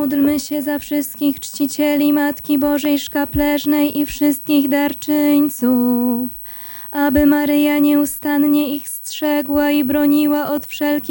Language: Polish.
Módlmy się za wszystkich czcicieli Matki Bożej Szkapleżnej i wszystkich darczyńców, aby Maryja nieustannie ich strzegła i broniła od wszelkich